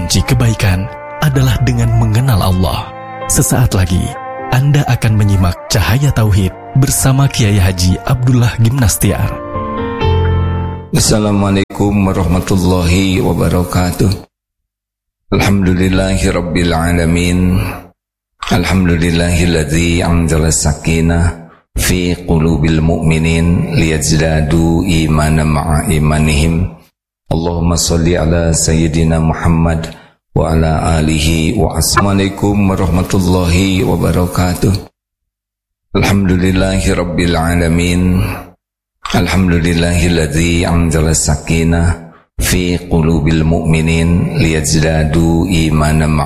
kunci kebaikan adalah dengan mengenal Allah. Sesaat lagi, Anda akan menyimak Cahaya Tauhid bersama Kiai Haji Abdullah Gimnastiar. Assalamualaikum warahmatullahi wabarakatuh. Alhamdulillahi rabbil alamin. Alhamdulillahilladzi anzala sakinah fi qulubil mu'minin liyazdadu imanan ma'a imanihim. Allahumma salli ala sayyidina Muhammad wa ala alihi wa assalamualaikum warahmatullahi wabarakatuh. Alhamdulillahi rabbil alamin. Alhamdulillahilladzi anzala sakinah fi qulubil mu'minin liyazdadu imanan